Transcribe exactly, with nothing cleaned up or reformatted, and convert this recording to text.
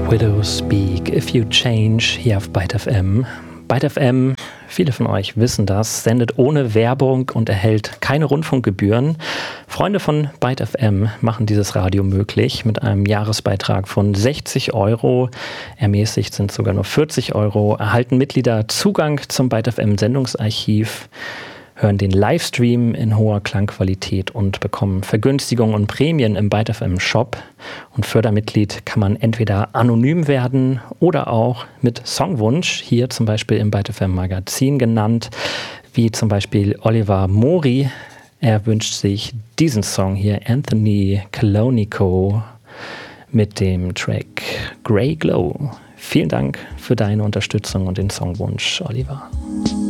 Widows Speak, If You Change, hier auf Byte F M. Byte F M, viele von euch wissen das, sendet ohne Werbung und erhält keine Rundfunkgebühren. Freunde von Byte F M machen dieses Radio möglich mit einem Jahresbeitrag von sechzig Euro. Ermäßigt sind sogar nur vierzig Euro. Erhalten Mitglieder Zugang zum Byte F M Sendungsarchiv, hören den Livestream in hoher Klangqualität und bekommen Vergünstigungen und Prämien im Byte F M Shop. Und Fördermitglied kann man entweder anonym werden oder auch mit Songwunsch, hier zum Beispiel im Byte F M Magazin genannt, wie zum Beispiel Oliver Mori. Er wünscht sich diesen Song hier, Anthony Colonico, mit dem Track Grey Glow. Vielen Dank für deine Unterstützung und den Songwunsch, Oliver.